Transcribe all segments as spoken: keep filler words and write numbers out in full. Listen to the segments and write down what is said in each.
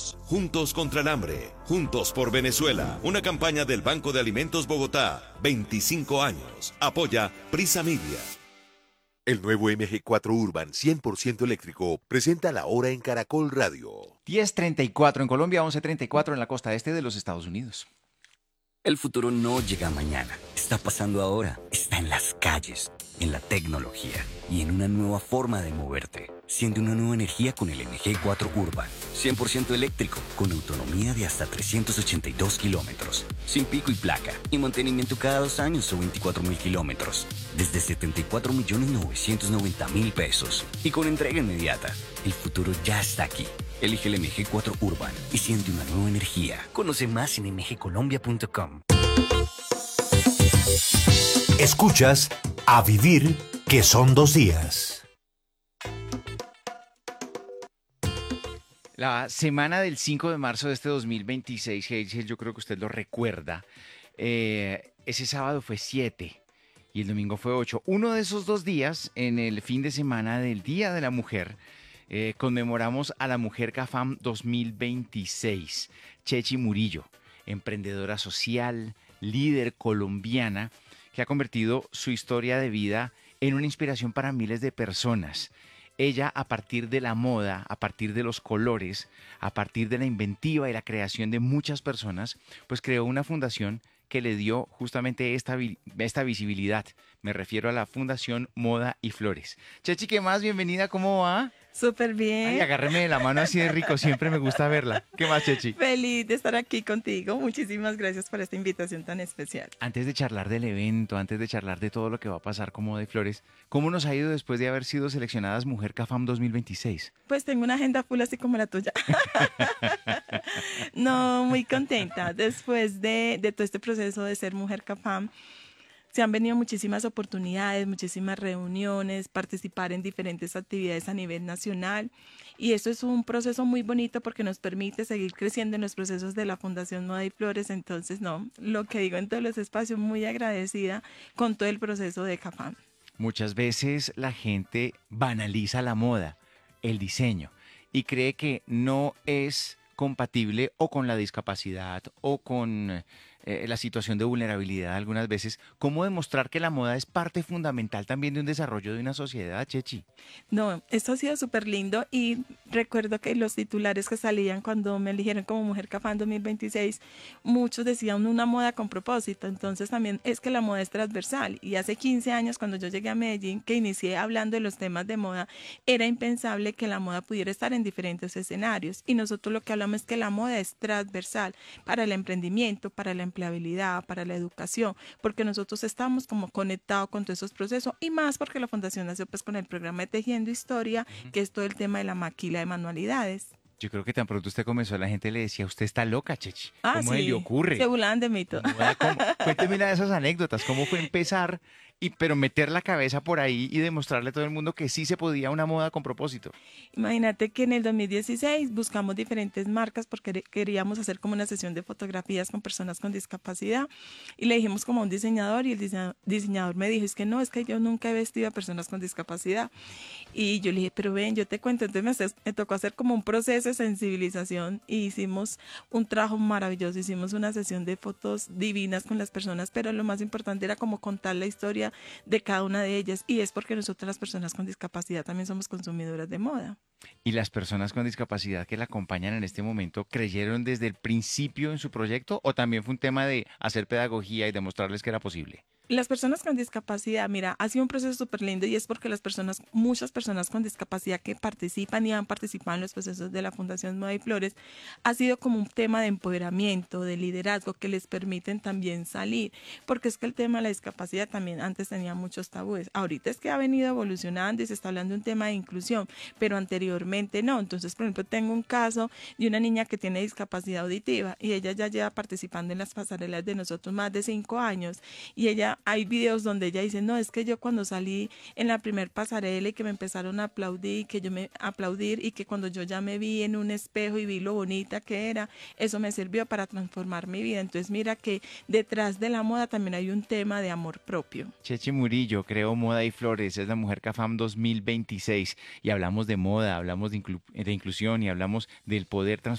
Juntos contra el hambre, juntos por Venezuela. Una campaña del Banco de Alimentos Bogotá. veinticinco años. Apoya Prisa Media. El nuevo M G cuatro Urban cien por ciento eléctrico presenta la hora en Caracol Radio. diez treinta y cuatro en Colombia, once treinta y cuatro en la costa este de los Estados Unidos. El futuro no llega mañana, está pasando ahora, está en las calles, en la tecnología y en una nueva forma de moverte. Siente una nueva energía con el M G cuatro Urban, cien por ciento eléctrico, con autonomía de hasta trescientos ochenta y dos kilómetros, sin pico y placa, y mantenimiento cada dos años o veinticuatro mil kilómetros, desde setenta y cuatro millones novecientos noventa mil pesos, y con entrega inmediata. El futuro ya está aquí. Elige el M G cuatro Urban y siente una nueva energía. Conoce más en m g colombia punto com. Escuchas A Vivir, que son dos días. La semana del cinco de marzo de este dos mil veintiséis, Hazel, yo creo que usted lo recuerda, eh, ese sábado fue siete y el domingo fue ocho. Uno de esos dos días, en el fin de semana del Día de la Mujer, eh, conmemoramos a la Mujer CAFAM dos mil veintiséis. Chechi Murillo, emprendedora social, líder colombiana, que ha convertido su historia de vida en una inspiración para miles de personas. Ella, a partir de la moda, a partir de los colores, a partir de la inventiva y la creación de muchas personas, pues creó una fundación que le dio justamente esta, esta visibilidad. Me refiero a la Fundación Moda y Flores. Chechi, ¿qué más? Bienvenida, ¿cómo va? Súper bien. Ay, agárreme de la mano así de rico, siempre me gusta verla. ¿Qué más, Chechi? Feliz de estar aquí contigo. Muchísimas gracias por esta invitación tan especial. Antes de charlar del evento, antes de charlar de todo lo que va a pasar con Moda y Flores, ¿cómo nos ha ido después de haber sido seleccionadas Mujer CAFAM dos mil veintiséis? Pues tengo una agenda full así como la tuya. No, muy contenta. Después de, de todo este proceso de ser Mujer CAFAM, se han venido muchísimas oportunidades, muchísimas reuniones, participar en diferentes actividades a nivel nacional. Y esto es un proceso muy bonito porque nos permite seguir creciendo en los procesos de la Fundación Moda y Flores. Entonces, no, lo que digo en todos los espacios, muy agradecida con todo el proceso de CAFAM. Muchas veces la gente banaliza la moda, el diseño, y cree que no es compatible o con la discapacidad o con eh, la situación de vulnerabilidad algunas veces. ¿Cómo demostrar que la moda es parte fundamental también de un desarrollo de una sociedad, Chechi? No, esto ha sido súper lindo y recuerdo que los titulares que salían cuando me eligieron como Mujer CAFAM dos mil veintiséis, muchos decían una moda con propósito. Entonces también es que la moda es transversal, y hace quince años cuando yo llegué a Medellín, que inicié hablando de los temas de moda, era impensable que la moda pudiera estar en diferentes escenarios, y nosotros lo que hablamos es que la moda es transversal para el emprendimiento, para la empleabilidad, para la educación, porque nosotros estamos como conectados con todos esos procesos, y más porque la Fundación nació pues con el programa de Tejiendo Historia, uh-huh, que es todo el tema de la maquila de manualidades. Yo creo que tan pronto usted comenzó, la gente le decía, usted está loca, Chechi. Ah, ¿Cómo sí, se le ocurre? Se burlaban de mí. Cuénteme una de esas anécdotas, ¿cómo fue empezar, y pero meter la cabeza por ahí y demostrarle a todo el mundo que sí se podía una moda con propósito? Imagínate que en el dos mil dieciséis buscamos diferentes marcas porque queríamos hacer como una sesión de fotografías con personas con discapacidad, y le dijimos como a un diseñador, y el diseñador, diseñador me dijo, es que no, es que yo nunca he vestido a personas con discapacidad. Y yo le dije, pero ven, yo te cuento. Entonces me, hace, me tocó hacer como un proceso de sensibilización, y hicimos un trabajo maravilloso, hicimos una sesión de fotos divinas con las personas, pero lo más importante era como contar la historia de cada una de ellas, y es porque nosotros las personas con discapacidad también somos consumidoras de moda. ¿Y las personas con discapacidad que la acompañan en este momento creyeron desde el principio en su proyecto, o también fue un tema de hacer pedagogía y demostrarles que era posible? Las personas con discapacidad, mira, ha sido un proceso súper lindo, y es porque las personas, muchas personas con discapacidad que participan y han participado en los procesos de la Fundación Moda y Flores, ha sido como un tema de empoderamiento, de liderazgo, que les permiten también salir, porque es que el tema de la discapacidad también antes tenía muchos tabúes. Ahorita es que ha venido evolucionando y se está hablando de un tema de inclusión, pero anteriormente no. Entonces, por ejemplo, tengo un caso de una niña que tiene discapacidad auditiva, y ella ya lleva participando en las pasarelas de nosotros más de cinco años, y ella, hay videos donde ella dice, no, es que yo cuando salí en la primer pasarela y que me empezaron a aplaudir, que yo me aplaudir, y que cuando yo ya me vi en un espejo y vi lo bonita que era, eso me sirvió para transformar mi vida. Entonces mira que detrás de la moda también hay un tema de amor propio. Chechi Murillo creó Moda y Flores, es la Mujer CAFAM dos mil veintiséis, y hablamos de moda, hablamos de, inclu- de inclusión, y hablamos del poder transformador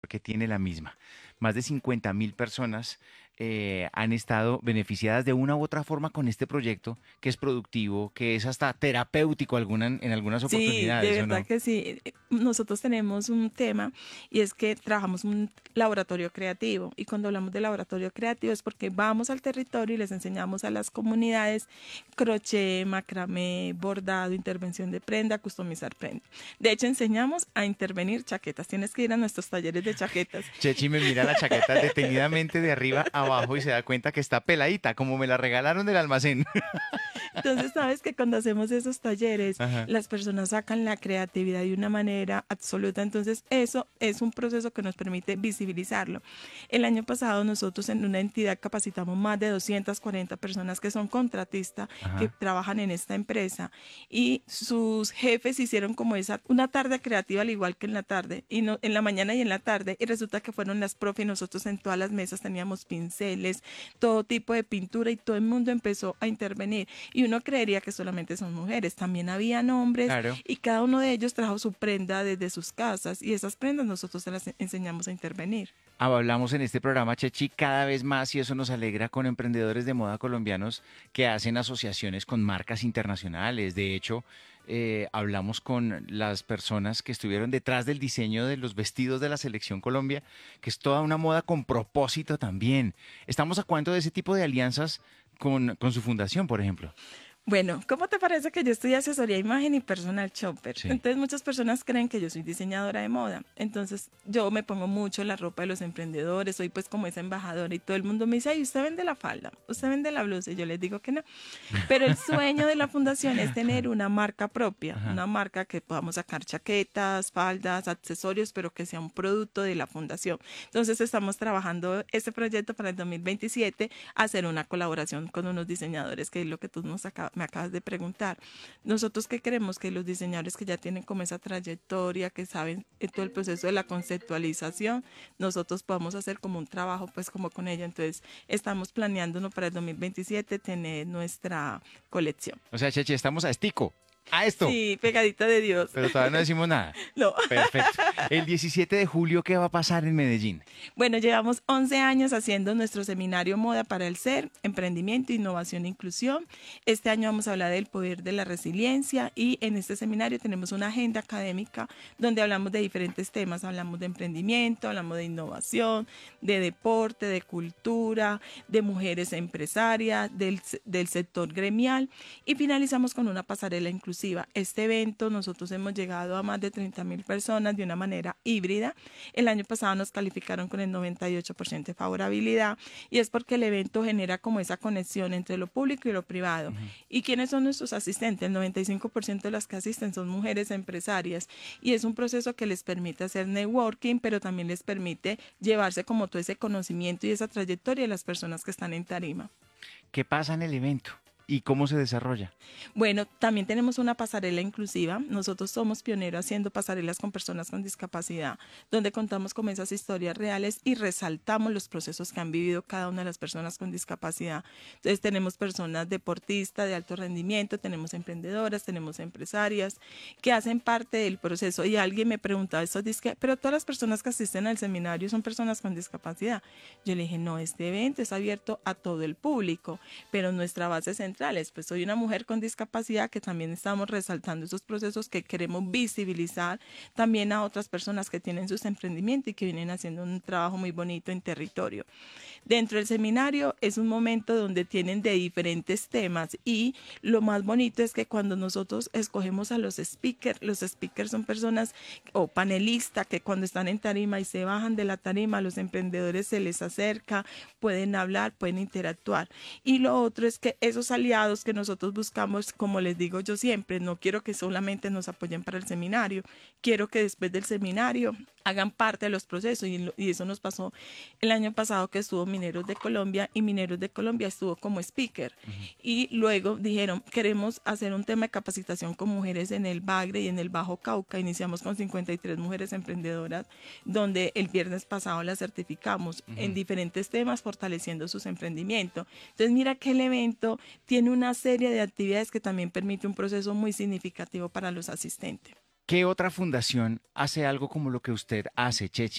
que tiene la misma. Más de cincuenta mil personas eh, han estado beneficiadas de una u otra forma con este proyecto, que es productivo, que es hasta terapéutico alguna, en algunas oportunidades. Sí, de ¿o verdad no? que sí. Nosotros tenemos un tema y es que trabajamos un laboratorio creativo. Y cuando hablamos de laboratorio creativo es porque vamos al territorio y les enseñamos a las comunidades crochet, macramé, bordado, intervención de prenda, customizar prenda. De hecho, enseñamos a intervenir chaquetas. Tienes que ir a nuestros talleres de chaquetas. Chechi me mira la chaqueta detenidamente de arriba abajo y se da cuenta que está peladita, como me la regalaron del almacén. Entonces, sabes que cuando hacemos esos talleres, Ajá. las personas sacan la creatividad de una manera absoluta. Entonces, eso es un proceso que nos permite visibilizarlo. El año pasado nosotros en una entidad capacitamos más de doscientas cuarenta personas que son contratistas, Ajá. que trabajan en esta empresa, y sus jefes hicieron como esa una tarde creativa al igual que en la tarde, y no, en la mañana y en la tarde, y resulta que fueron las profes y nosotros en todas las mesas teníamos pinceles, todo tipo de pintura, y todo el mundo empezó a intervenir. Y uno creería que solamente son mujeres, también habían hombres, Claro. y cada uno de ellos trajo su prenda desde sus casas, y esas prendas nosotros se las enseñamos a intervenir. Hablamos en este programa, Chechi, cada vez más, y eso nos alegra, con emprendedores de moda colombianos que hacen asociaciones con marcas internacionales. De hecho, eh, hablamos con las personas que estuvieron detrás del diseño de los vestidos de la Selección Colombia, que es toda una moda con propósito también. ¿Estamos a cuánto de ese tipo de alianzas con, con su fundación, por ejemplo? Bueno, ¿cómo te parece que yo estudié asesoría de imagen y personal shopper? Sí. Entonces muchas personas creen que yo soy diseñadora de moda. Entonces yo me pongo mucho la ropa de los emprendedores, soy pues como esa embajadora, y todo el mundo me dice, ay, usted vende la falda, usted vende la blusa, y yo les digo que no. Pero el sueño de la fundación es tener una marca propia, Ajá. una marca que podamos sacar chaquetas, faldas, accesorios, pero que sea un producto de la fundación. Entonces estamos trabajando este proyecto para el dos mil veintisiete, hacer una colaboración con unos diseñadores, que es lo que tú nos acabas me acabas de preguntar. Nosotros que queremos que los diseñadores que ya tienen como esa trayectoria, que saben todo el proceso de la conceptualización, nosotros podamos hacer como un trabajo pues como con ella. Entonces estamos planeándonos para el dos mil veintisiete tener nuestra colección. O sea, Chechi, estamos a estico, a esto, Sí, pegadita de Dios. pero todavía no decimos nada. No. Perfecto. El diecisiete de julio, ¿qué va a pasar en Medellín? Bueno, llevamos once años haciendo nuestro seminario Moda para el Ser, Emprendimiento, Innovación e Inclusión. Este año vamos a hablar del poder de la resiliencia, y en este seminario tenemos una agenda académica donde hablamos de diferentes temas. Hablamos de emprendimiento, hablamos de innovación, de deporte, de cultura, de mujeres empresarias, del, del sector gremial, y finalizamos con una pasarela inclusiva. Este evento nosotros hemos llegado a más de treinta mil personas de una manera híbrida. El año pasado nos calificaron con el noventa y ocho por ciento de favorabilidad, y es porque el evento genera como esa conexión entre lo público y lo privado. Uh-huh. ¿Y quiénes son nuestros asistentes? El noventa y cinco por ciento de las que asisten son mujeres empresarias, y es un proceso que les permite hacer networking, pero también les permite llevarse como todo ese conocimiento y esa trayectoria de las personas que están en tarima. ¿Qué pasa en el evento? ¿Y cómo se desarrolla? Bueno, también tenemos una pasarela inclusiva. Nosotros somos pioneros haciendo pasarelas con personas con discapacidad, donde contamos con esas historias reales y resaltamos los procesos que han vivido cada una de las personas con discapacidad. Entonces tenemos personas deportistas de alto rendimiento, tenemos emprendedoras, tenemos empresarias que hacen parte del proceso. Y alguien me preguntaba, ¿eso dice, pero todas las personas que asisten al seminario son personas con discapacidad? Yo le dije, no, este evento es abierto a todo el público, pero nuestra base central pues soy una mujer con discapacidad, que también estamos resaltando esos procesos que queremos visibilizar también a otras personas que tienen sus emprendimientos y que vienen haciendo un trabajo muy bonito en territorio. Dentro del seminario es un momento donde tienen de diferentes temas, y lo más bonito es que cuando nosotros escogemos a los speakers, los speakers son personas o panelistas que cuando están en tarima y se bajan de la tarima, a los emprendedores se les acerca, pueden hablar, pueden interactuar. Y lo otro es que esos aliados que nosotros buscamos, como les digo yo siempre, no quiero que solamente nos apoyen para el seminario, quiero que después del seminario hagan parte de los procesos, y, y eso nos pasó el año pasado, que estuvo Mineros de Colombia, y Mineros de Colombia estuvo como speaker. Uh-huh. Y luego dijeron, queremos hacer un tema de capacitación con mujeres en el Bagre y en el Bajo Cauca. Iniciamos con cincuenta y tres mujeres emprendedoras, donde el viernes pasado las certificamos uh-huh. en diferentes temas, fortaleciendo sus emprendimientos. Entonces mira que el evento tiene una serie de actividades que también permite un proceso muy significativo para los asistentes. ¿Qué otra fundación hace algo como lo que usted hace, Chechi?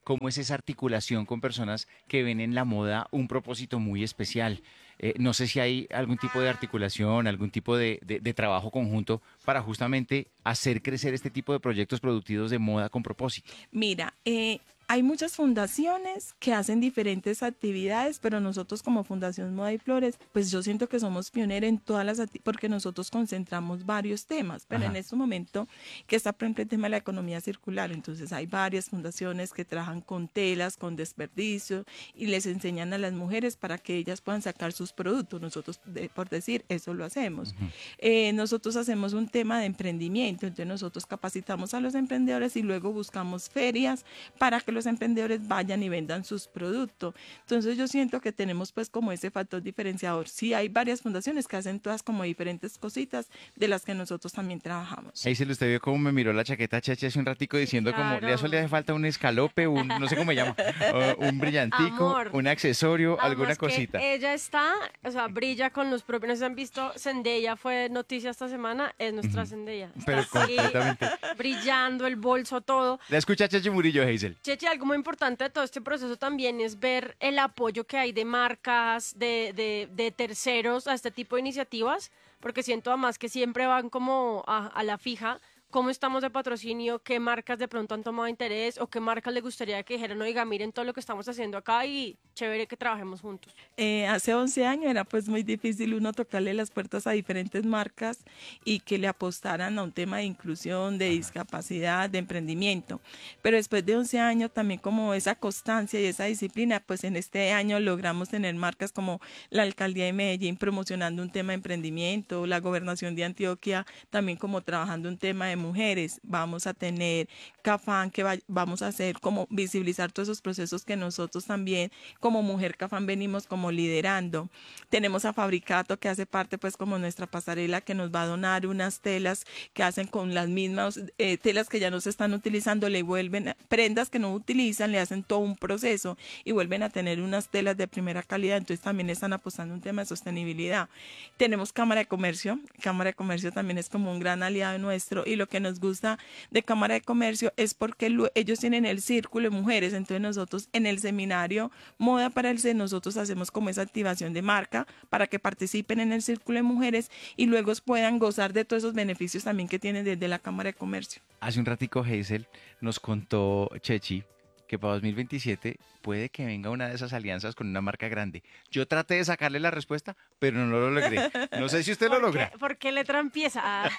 cómo es esa articulación con personas que ven en la moda un propósito muy especial. Eh, no sé si hay algún tipo de articulación, algún tipo de, de, de trabajo conjunto para justamente hacer crecer este tipo de proyectos productivos de moda con propósito. Mira, eh, hay muchas fundaciones que hacen diferentes actividades, pero nosotros como Fundación Moda y Flores, pues yo siento que somos pioneros en todas las actividades, porque nosotros concentramos varios temas, pero Ajá. en este momento que está, por ejemplo, el tema de la economía circular, entonces hay varias fundaciones que trabajan con telas, con desperdicio, y les enseñan a las mujeres para que ellas puedan sacar sus productos. Nosotros, de- por decir, eso lo hacemos. Eh, nosotros hacemos un tema de emprendimiento, entonces nosotros capacitamos a los emprendedores y luego buscamos ferias para que los emprendedores vayan y vendan sus productos. Entonces yo siento que tenemos pues como ese factor diferenciador. Sí hay varias fundaciones que hacen todas como diferentes cositas de las que nosotros también trabajamos. Hazel, usted vio cómo me miró la chaqueta Cheche hace un ratico diciendo como, Claro. le le hace falta un escalope, un, no sé cómo se llama, uh, un brillantico, Amor. un accesorio, alguna Además que cosita. ella está, o sea, brilla con los propios. No sé si han visto, Zendaya fue noticia esta semana, es nuestra Zendaya. Está Pero así, completamente. brillando, el bolso, todo. La escucha Cheche Murillo, Hazel. Chechi, algo muy importante de todo este proceso también es ver el apoyo que hay de marcas, de, de, de terceros a este tipo de iniciativas, porque siento además que siempre van como a, a la fija. ¿Cómo estamos de patrocinio? ¿Qué marcas de pronto han tomado interés? ¿O qué marcas le gustaría que dijeran, oiga, miren todo lo que estamos haciendo acá y chévere que trabajemos juntos? Eh, hace once años era pues muy difícil uno tocarle las puertas a diferentes marcas y que le apostaran a un tema de inclusión, de discapacidad, de emprendimiento. Pero después de once años también como esa constancia y esa disciplina, pues en este año logramos tener marcas como la Alcaldía de Medellín promocionando un tema de emprendimiento, la Gobernación de Antioquia también como trabajando un tema de mujeres. Vamos a tener Cafán que va- vamos a hacer como visibilizar todos esos procesos que nosotros también como Mujer Cafán venimos como liderando. Tenemos a Fabricato que hace parte pues como nuestra pasarela que nos va a donar unas telas que hacen con las mismas eh, telas que ya no se están utilizando, le vuelven prendas que no utilizan, le hacen todo un proceso y vuelven a tener unas telas de primera calidad, entonces también están apostando un tema de sostenibilidad. Tenemos Cámara de Comercio, Cámara de Comercio también es como un gran aliado nuestro y lo que nos gusta de Cámara de Comercio es porque lo- ellos tienen el círculo de mujeres, entonces nosotros en el seminario Moda para el C, nosotros hacemos como esa activación de marca para que participen en el círculo de mujeres y luego puedan gozar de todos esos beneficios también que tienen desde la Cámara de Comercio. Hace un ratico Hazel nos contó Chechi que para dos mil veintisiete puede que venga una de esas alianzas con una marca grande. Yo traté de sacarle la respuesta, pero no lo logré. No sé si usted lo ¿Por logra. qué, ¿Por qué letra empieza? Ah,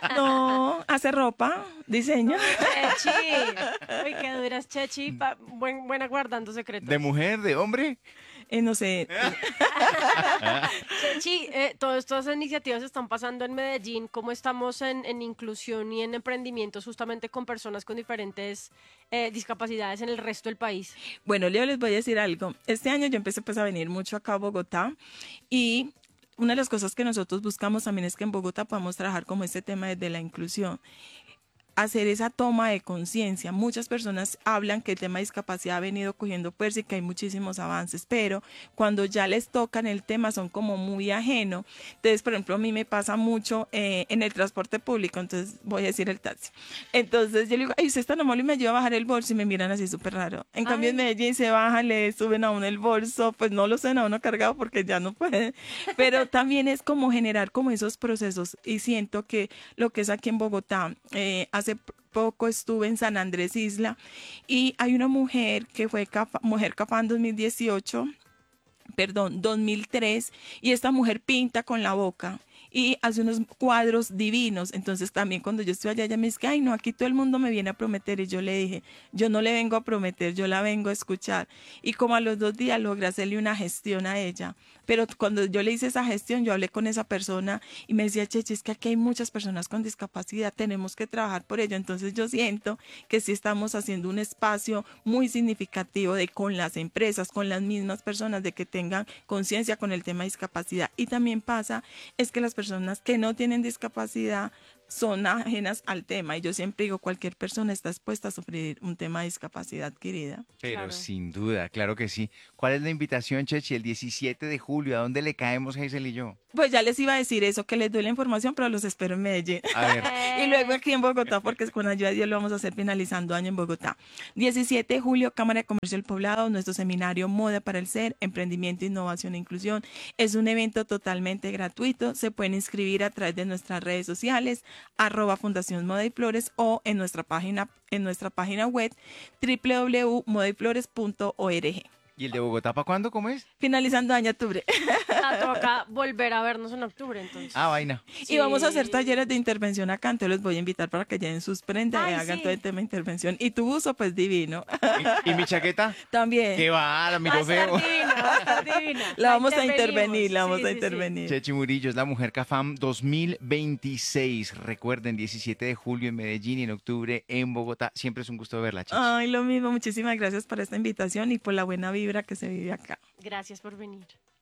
No, hace ropa, diseño. Chechi. Uy, qué duras, Chechi. Pa- buen, buena guardando secretos. ¿De mujer, de hombre? Eh, no sé, Chechi, eh, todas estas iniciativas están pasando en Medellín. ¿Cómo estamos en, en inclusión y en emprendimientos justamente con personas con diferentes eh, discapacidades en el resto del país? bueno, Leo, les voy a decir algo. Este año yo empecé pues a venir mucho acá a Bogotá y una de las cosas que nosotros buscamos también es que en Bogotá podamos trabajar como este tema desde la inclusión. Hacer esa toma de conciencia. Muchas personas hablan que el tema de discapacidad ha venido cogiendo fuerza y que hay muchísimos avances, pero cuando ya les tocan el tema son como muy ajeno. Entonces, por ejemplo, a mí me pasa mucho eh, en el transporte público, entonces voy a decir el taxi. Entonces yo le digo, ay, usted está normal y me ayuda a bajar el bolso y me miran así súper raro. En cambio, Ay. en Medellín se bajan, le suben a uno el bolso, pues no lo suben a uno cargado porque ya no puede. Pero también es como generar como esos procesos y siento que lo que es aquí en Bogotá, eh, hace poco estuve en San Andrés Isla y hay una mujer que fue Cafa- Mujer Cafán dos mil dieciocho, perdón, dos mil tres, y esta mujer pinta con la boca y hace unos cuadros divinos. Entonces también cuando yo estuve allá, ella me dice, ay no, aquí todo el mundo me viene a prometer, y yo le dije, yo no le vengo a prometer, yo la vengo a escuchar. Y como a los dos días logré hacerle una gestión a ella, pero cuando yo le hice esa gestión, yo hablé con esa persona y me decía, Chechi, es que aquí hay muchas personas con discapacidad, tenemos que trabajar por ello. Entonces yo siento que sí estamos haciendo un espacio muy significativo de con las empresas, con las mismas personas, de que tengan conciencia con el tema de discapacidad. Y también pasa es que las personas que no tienen discapacidad son ajenas al tema. Y yo siempre digo, cualquier persona está expuesta a sufrir un tema de discapacidad adquirida. Pero Claro. sin duda, claro que sí. ¿Cuál es la invitación, Chechi? El diecisiete de julio, ¿a dónde le caemos, Hazel y yo? Pues ya les iba a decir eso, que les doy la información, pero los espero en Medellín. A ver, Y luego aquí en Bogotá, porque con ayuda de Dios lo vamos a hacer finalizando año en Bogotá. diecisiete de julio, Cámara de Comercio del Poblado, nuestro seminario Moda para el Ser, Emprendimiento, Innovación e Inclusión. Es un evento totalmente gratuito. Se pueden inscribir a través de nuestras redes sociales, arroba Fundación Moda y Flores, o en nuestra página, en nuestra página web, doble u doble u doble u punto moda y flores punto org. ¿y el de Bogotá para cuándo? ¿Cómo es? Finalizando año, octubre. Ah, toca volver a vernos en octubre, entonces. Ah, vaina. Y vamos a hacer Sí. talleres de intervención acá, entonces los voy a invitar para que lleven sus prendas y Ay, hagan sí. todo el tema de intervención. Y tu uso, pues divino. ¿Y, y mi chaqueta? También. ¿Qué va? La Va miro a estar feo. divina, va a estar divina. La vamos a intervenimos. intervenir, la vamos Sí, a sí, sí. intervenir. Chechi Murillo es la Mujer Cafam dos mil veintiséis. Recuerden, diecisiete de julio en Medellín y en octubre en Bogotá. Siempre es un gusto verla, Chechi. Ay, lo mismo. Muchísimas gracias por esta invitación y por la buena vibra que se vive acá. Gracias por venir.